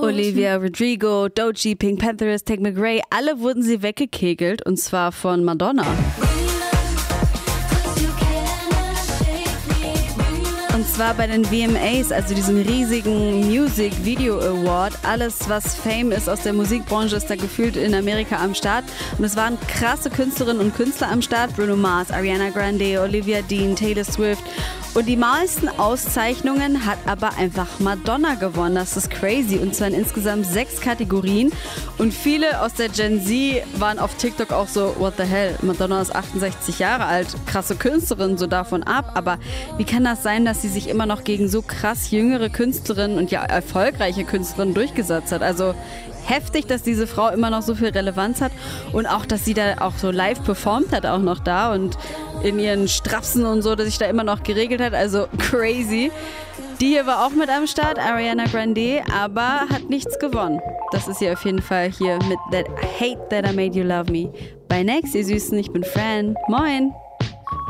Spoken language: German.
Olivia Rodrigo, Doechii, Pink Panthers, Tate McRae, alle wurden sie weggekegelt und zwar von Madonna. Und zwar bei den VMAs, also diesem riesigen Music Video Award. Alles, was Fame ist aus der Musikbranche, ist da gefühlt in Amerika am Start. Und es waren krasse Künstlerinnen und Künstler am Start. Bruno Mars, Ariana Grande, Olivia Dean, Taylor Swift. Und die meisten Auszeichnungen hat aber einfach Madonna gewonnen. Das ist crazy. Und zwar in insgesamt 6 Kategorien. Und viele aus der Gen Z waren auf TikTok auch so, what the hell, Madonna ist 68 Jahre alt. Krasse Künstlerin, so davon ab. Aber wie kann das sein, dass sie sich immer noch gegen so krass jüngere Künstlerinnen und ja erfolgreiche Künstlerinnen durchgesetzt hat? Also heftig, dass diese Frau immer noch so viel Relevanz hat und auch, dass sie da auch so live performt hat, auch noch da und in ihren Strapsen und so, dass sich da immer noch geregelt hat, also crazy. Die hier war auch mit am Start, Ariana Grande, aber hat nichts gewonnen. Das ist sie auf jeden Fall hier mit That I Hate That I Made You Love Me. Bei Next, ihr Süßen, ich bin Fran. Moin!